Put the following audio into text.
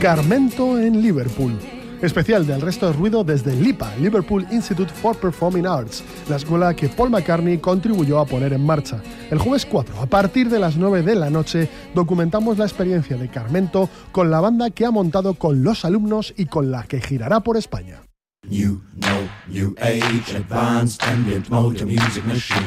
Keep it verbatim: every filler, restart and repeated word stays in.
Carmento en Liverpool. Especial del Resto de Ruido desde LIPA, Liverpool Institute for Performing Arts, la escuela que Paul McCartney contribuyó a poner en marcha. El jueves cuatro, a partir de las nueve de la noche, documentamos la experiencia de Carmento con la banda que ha montado con los alumnos y con la que girará por España. New, no, new age, advanced ambient motor music machine.